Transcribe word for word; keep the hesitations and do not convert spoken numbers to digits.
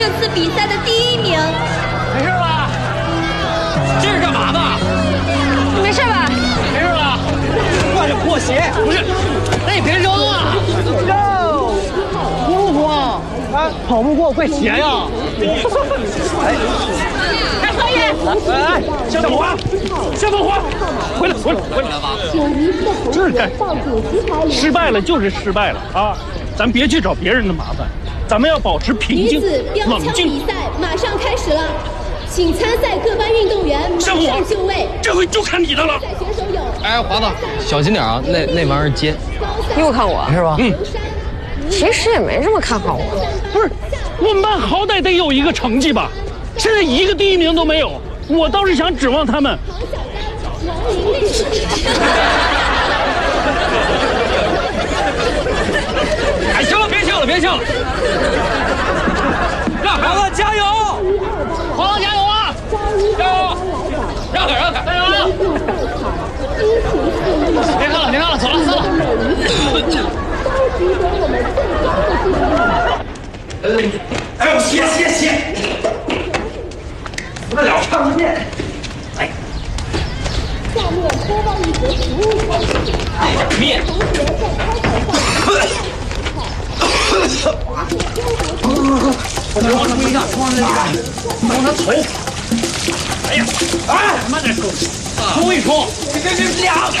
这次比赛的第一名。 没事吧？这是干嘛的？ 没事吧？ 没事吧？ 换着破鞋， 不是，那你别扔啊！ 哟，不慌啊，跑不过我怪鞋呀。哎， 哎，何爷， 哎，夏梦华，夏梦华，回来，回来，回来吧！ 这是干失败了就是失败了啊！咱别去找别人的麻烦，咱们要保持平静、 女子标冷静。 枪比赛马上开始了，请参赛各班运动员马上就位。 这回就看你的了。 选手有。 哎，华子，小心点啊，那那玩意儿尖。 又看我， 没事吧？ 嗯， 其实也没这么看好我。 不是，我们班好歹得有一个成绩吧？现在一个第一名都没有，我倒是想指望他们。 哎，行了，别笑了，别笑了。让孩子加油！ 黄加油啊！ 加油！让开，让开，加油！ 别看了，别看了，走了，走了。 哎呦，歇歇歇！不得了，看不见。哎。 下面播报一则服务消息。 哎呀，面。 往上冲一下，冲上那个，往他头。哎呀，哎，慢点冲，冲一冲。 这这这两个。